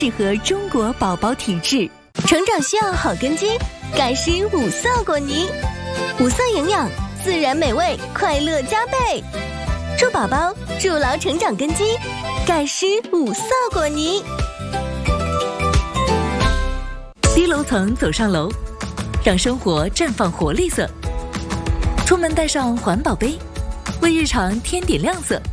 适合中国宝宝体质。成长需要好根基，钙湿五色果泥，5色营养，自然美味，快乐加倍。祝宝宝筑牢成长根基，钙湿5色果泥。低楼层走上楼，让生活绽放活力色。出门带上环保杯，为日常添点亮色。